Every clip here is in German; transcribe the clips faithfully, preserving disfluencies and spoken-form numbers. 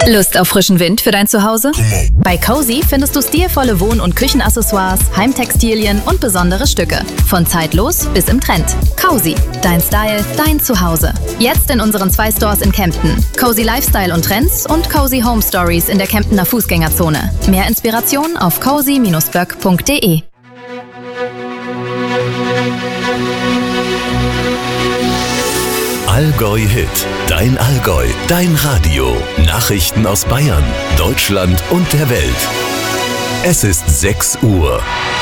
Lust auf frischen Wind für dein Zuhause? Bei Cozy findest du stilvolle Wohn- und Küchenaccessoires, Heimtextilien und besondere Stücke. Von zeitlos bis im Trend. Cozy, dein Style, dein Zuhause. Jetzt in unseren zwei Stores in Kempten. Cozy Lifestyle und Trends und Cozy Home Stories in der Kemptener Fußgängerzone. Mehr Inspiration auf cozy Bindestrich böck Punkt de. Allgäu Hit, dein Allgäu, dein Radio. Nachrichten aus Bayern, Deutschland und der Welt. Es ist sechs Uhr.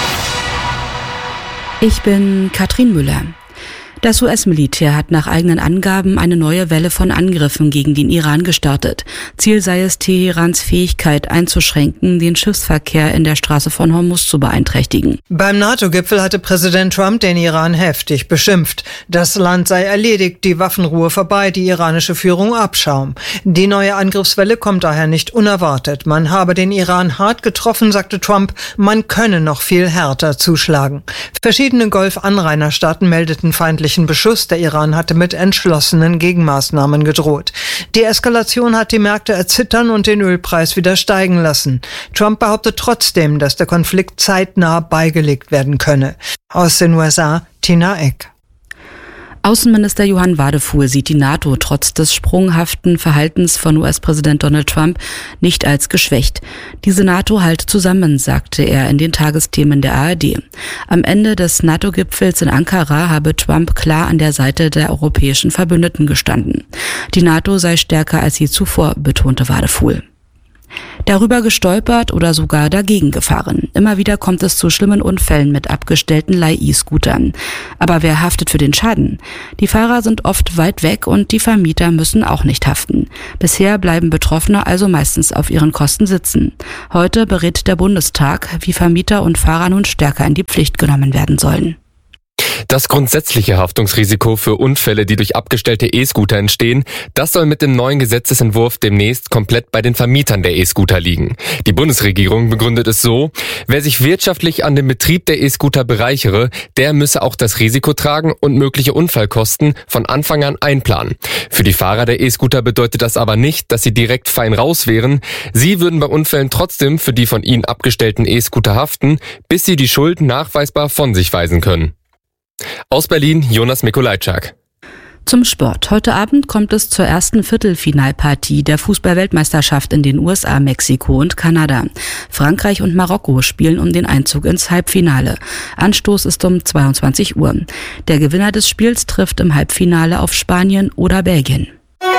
Ich bin Katrin Müller. Das U S-Militär hat nach eigenen Angaben eine neue Welle von Angriffen gegen den Iran gestartet. Ziel sei es, Teherans Fähigkeit einzuschränken, den Schiffsverkehr in der Straße von Hormuz zu beeinträchtigen. Beim NATO-Gipfel hatte Präsident Trump den Iran heftig beschimpft. Das Land sei erledigt, die Waffenruhe vorbei, die iranische Führung Abschaum. Die neue Angriffswelle kommt daher nicht unerwartet. Man habe den Iran hart getroffen, sagte Trump, man könne noch viel härter zuschlagen. Verschiedene Golf-Anrainerstaaten meldeten feindlichen Beschuss. Der Iran hatte mit entschlossenen Gegenmaßnahmen gedroht. Die Eskalation hat die Märkte erzittern und den Ölpreis wieder steigen lassen. Trump behauptet trotzdem, dass der Konflikt zeitnah beigelegt werden könne. Aus den U S A, Tina Eck. Außenminister Johann Wadefuhl sieht die NATO trotz des sprunghaften Verhaltens von U S-Präsident Donald Trump nicht als geschwächt. Diese NATO halte zusammen, sagte er in den Tagesthemen der A R D. Am Ende des NATO-Gipfels in Ankara habe Trump klar an der Seite der europäischen Verbündeten gestanden. Die NATO sei stärker als je zuvor, betonte Wadefuhl. Darüber gestolpert oder sogar dagegen gefahren. Immer wieder kommt es zu schlimmen Unfällen mit abgestellten Leih-E-Scootern. Aber wer haftet für den Schaden? Die Fahrer sind oft weit weg und die Vermieter müssen auch nicht haften. Bisher bleiben Betroffene also meistens auf ihren Kosten sitzen. Heute berät der Bundestag, wie Vermieter und Fahrer nun stärker in die Pflicht genommen werden sollen. Das grundsätzliche Haftungsrisiko für Unfälle, die durch abgestellte E-Scooter entstehen, das soll mit dem neuen Gesetzesentwurf demnächst komplett bei den Vermietern der E-Scooter liegen. Die Bundesregierung begründet es so: Wer sich wirtschaftlich an dem Betrieb der E-Scooter bereichere, der müsse auch das Risiko tragen und mögliche Unfallkosten von Anfang an einplanen. Für die Fahrer der E-Scooter bedeutet das aber nicht, dass sie direkt fein raus wären. Sie würden bei Unfällen trotzdem für die von ihnen abgestellten E-Scooter haften, bis sie die Schuld nachweisbar von sich weisen können. Aus Berlin, Jonas Mikolajczak. Zum Sport. Heute Abend kommt es zur ersten Viertelfinalpartie der Fußball-Weltmeisterschaft in den U S A, Mexiko und Kanada. Frankreich und Marokko spielen um den Einzug ins Halbfinale. Anstoß ist um zweiundzwanzig Uhr. Der Gewinner des Spiels trifft im Halbfinale auf Spanien oder Belgien.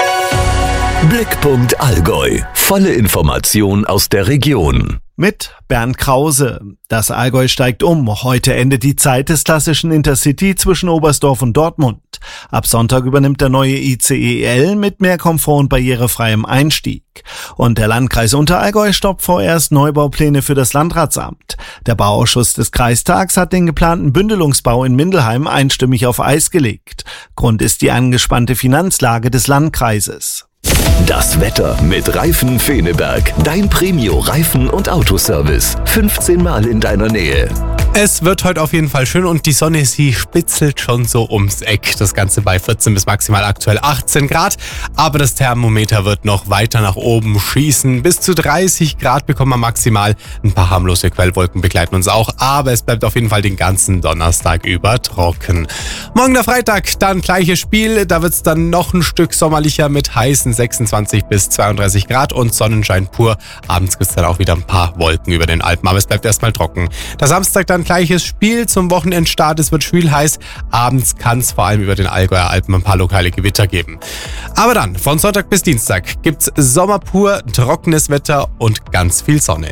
Blickpunkt Allgäu. Volle Information aus der Region. Mit Bernd Krause. Das Allgäu steigt um. Heute endet die Zeit des klassischen Intercity zwischen Oberstdorf und Dortmund. Ab Sonntag übernimmt der neue I C E L mit mehr Komfort und barrierefreiem Einstieg. Und der Landkreis Unterallgäu stoppt vorerst Neubaupläne für das Landratsamt. Der Bauausschuss des Kreistags hat den geplanten Bündelungsbau in Mindelheim einstimmig auf Eis gelegt. Grund ist die angespannte Finanzlage des Landkreises. Das Wetter mit Reifen Feneberg. Dein Premio-Reifen- und Autoservice. fünfzehn Mal in deiner Nähe. Es wird heute auf jeden Fall schön und die Sonne, sie spitzelt schon so ums Eck. Das Ganze bei vierzehn bis maximal aktuell achtzehn Grad. Aber das Thermometer wird noch weiter nach oben schießen. Bis zu dreißig Grad bekommen wir maximal. Ein paar harmlose Quellwolken begleiten uns auch. Aber es bleibt auf jeden Fall den ganzen Donnerstag über trocken. Morgen der Freitag, dann gleiches Spiel. Da wird es dann noch ein Stück sommerlicher mit heißen sechsundzwanzig bis zweiunddreißig Grad und Sonnenschein pur. Abends gibt es dann auch wieder ein paar Wolken über den Alpen. Aber es bleibt erstmal trocken. Der Samstag dann gleiches Spiel zum Wochenendstart. Es wird schwül heiß. Abends kann es vor allem über den Allgäuer Alpen ein paar lokale Gewitter geben. Aber dann, von Sonntag bis Dienstag, gibt's Sommer pur, trockenes Wetter und ganz viel Sonne.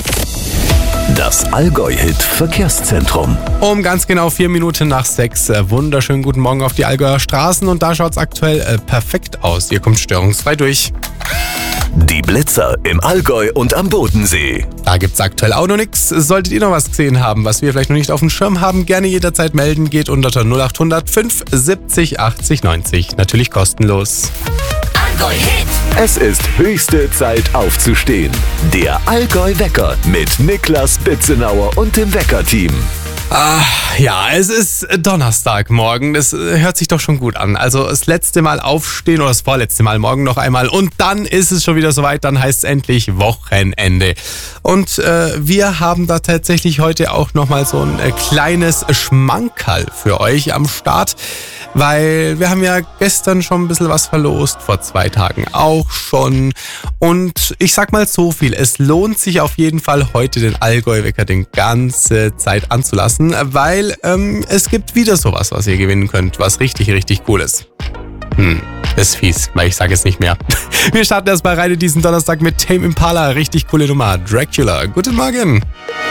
Das Allgäu-Hit Verkehrszentrum. Um ganz genau vier Minuten nach sechs. Äh, wunderschönen guten Morgen auf die Allgäuer Straßen und da schaut's aktuell äh, perfekt aus. Ihr kommt störungsfrei durch. Die Blitzer im Allgäu und am Bodensee. Da gibt's aktuell auch noch nichts. Solltet ihr noch was gesehen haben, was wir vielleicht noch nicht auf dem Schirm haben, gerne jederzeit melden. Geht unter null acht hundert fünf siebzig achtzig neunzig. Natürlich kostenlos. Allgäu-Hit. Es ist höchste Zeit aufzustehen. Der Allgäu-Wecker mit Niklas Bitzenauer und dem Wecker-Team. Ah, ja, es ist Donnerstagmorgen. Das hört sich doch schon gut an. Also das letzte Mal aufstehen oder das vorletzte Mal morgen noch einmal und dann ist es schon wieder soweit. Dann heißt es endlich Wochenende. Und äh, wir haben da tatsächlich heute auch nochmal so ein äh, kleines Schmankerl für euch am Start. Weil wir haben ja gestern schon ein bisschen was verlost, vor zwei Tagen auch schon. Und ich sag mal so viel, es lohnt sich auf jeden Fall heute den Allgäu-Wecker die ganze Zeit anzulassen, weil ähm, es gibt wieder sowas, was ihr gewinnen könnt, was richtig, richtig cool ist. Hm, ist fies, weil ich sage es nicht mehr. Wir starten erstmal rein in diesen Donnerstag mit Tame Impala, richtig coole Nummer, Dracula. Guten Morgen.